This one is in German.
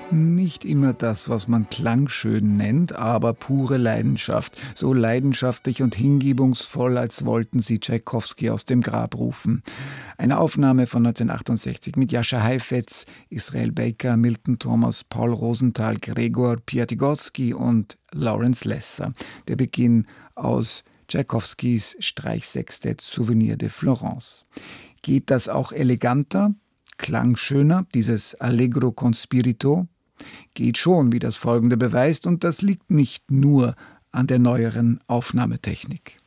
Nicht immer das, was man klangschön nennt, aber pure Leidenschaft. So leidenschaftlich und hingebungsvoll, als wollten sie Tschaikowski aus dem Grab rufen. Eine Aufnahme von 1968 mit Jascha Heifetz, Israel Baker, Milton Thomas, Paul Rosenthal, Gregor Piatigorsky und Lawrence Lesser. Der Beginn aus Tschaikowskis Streichsextett Souvenir de Florence. Geht das auch eleganter? Klang schöner, dieses Allegro con spirito? Geht schon, wie das Folgende beweist, und das liegt nicht nur an der neueren Aufnahmetechnik.